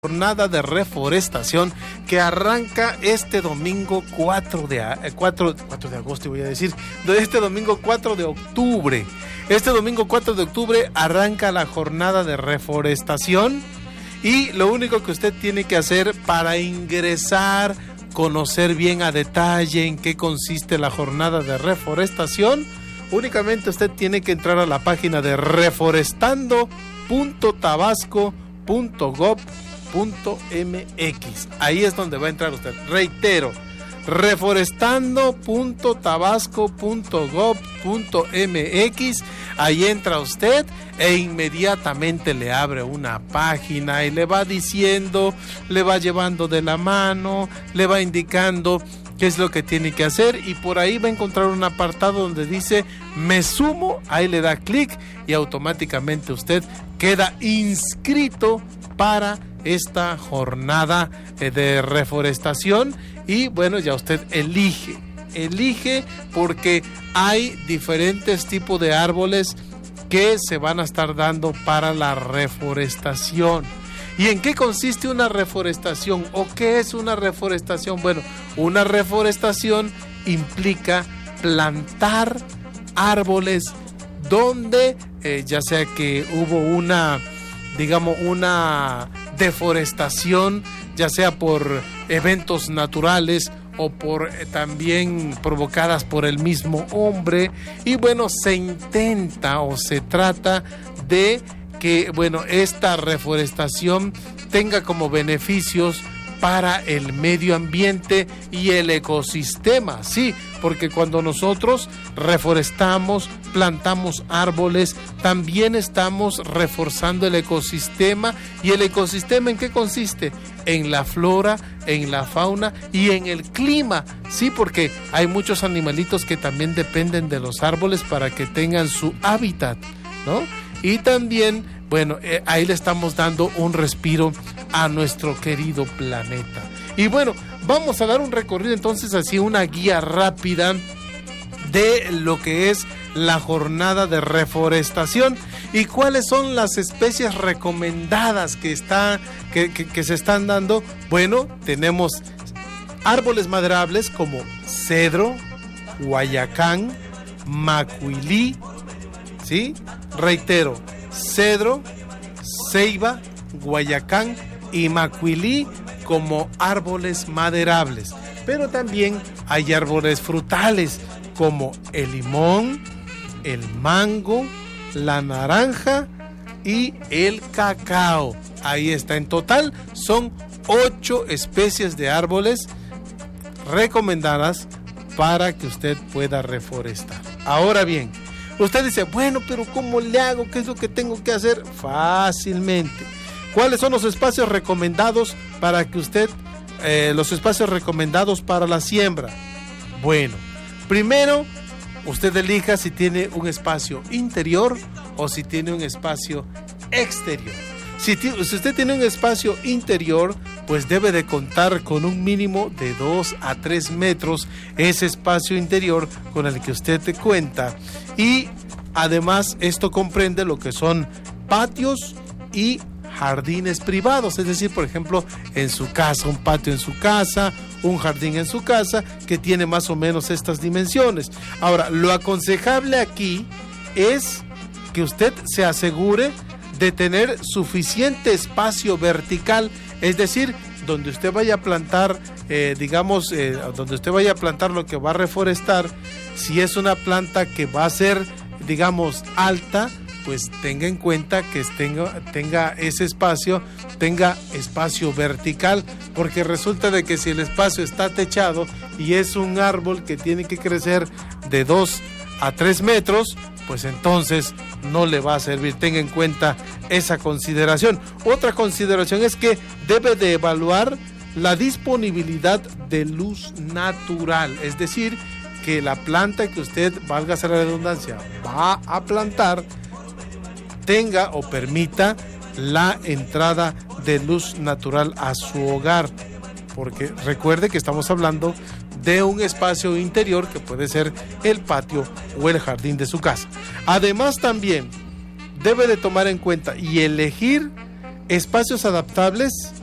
Jornada de reforestación que arranca este domingo 4 de agosto, voy a decir, este domingo 4 de octubre. Este domingo 4 de octubre arranca la jornada de reforestación y lo único que usted tiene que hacer para ingresar, conocer bien a detalle en qué consiste la jornada de reforestación, únicamente usted tiene que entrar a la página de reforestando.tabasco.gov.mx. Ahí es donde va a entrar usted. Reitero, reforestando.tabasco.gov.mx. Ahí entra usted e inmediatamente le abre una página y le va diciendo, le va llevando de la mano, le va indicando qué es lo que tiene que hacer, y por ahí va a encontrar un apartado donde dice me sumo. Ahí le da clic y automáticamente usted queda inscrito para esta jornada de reforestación. Y bueno, ya usted elige porque hay diferentes tipos de árboles que se van a estar dando para la reforestación. ¿Y en qué consiste una reforestación? ¿O qué es una reforestación? Bueno, una reforestación implica plantar árboles donde ya sea que hubo una deforestación, ya sea por eventos naturales o por también provocadas por el mismo hombre, y bueno, se intenta o se trata de que esta reforestación tenga como beneficios para el medio ambiente y el ecosistema, sí, porque cuando nosotros reforestamos, plantamos árboles, también estamos reforzando el ecosistema. ¿Y el ecosistema en qué consiste? En la flora, en la fauna y en el clima, sí, porque hay muchos animalitos que también dependen de los árboles para que tengan su hábitat, ¿no? Y también, ahí le estamos dando un respiro a nuestro querido planeta. Y bueno, vamos a dar un recorrido entonces, así una guía rápida de lo que es la jornada de reforestación y cuáles son las especies recomendadas que se están dando. Bueno, tenemos árboles maderables como cedro, guayacán, macuilí, ¿sí? Reitero, cedro, ceiba, guayacán y macuilí como árboles maderables. Pero también hay árboles frutales como el limón, el mango, la naranja y el cacao. Ahí está. En total son 8 especies de árboles recomendadas para que usted pueda reforestar. Ahora bien, usted dice, pero ¿cómo le hago? ¿Qué es lo que tengo que hacer? Fácilmente. ¿Cuáles son los espacios recomendados para que usted, los espacios recomendados para la siembra? Bueno, primero, usted elija si tiene un espacio interior o si tiene un espacio exterior. Si usted tiene un espacio interior, pues debe de contar con un mínimo de 2 a 3 metros ese espacio interior con el que usted te cuenta. Y además esto comprende lo que son patios y jardines privados, es decir, por ejemplo, en su casa, un patio en su casa, un jardín en su casa, que tiene más o menos estas dimensiones. Ahora, lo aconsejable aquí es que usted se asegure de tener suficiente espacio vertical, es decir, donde usted vaya a plantar, donde usted vaya a plantar lo que va a reforestar, si es una planta que va a ser, alta, pues tenga en cuenta que tenga ese espacio, tenga espacio vertical, porque resulta de que si el espacio está techado y es un árbol que tiene que crecer de 2 a 3 metros, pues entonces no le va a servir. Tenga en cuenta esa consideración. Otra consideración es que debe de evaluar la disponibilidad de luz natural, es decir, que la planta que usted, válgase la redundancia, va a plantar tenga o permita la entrada de luz natural a su hogar, porque recuerde que estamos hablando de un espacio interior que puede ser el patio o el jardín de su casa. Además, también debe de tomar en cuenta y elegir espacios adaptables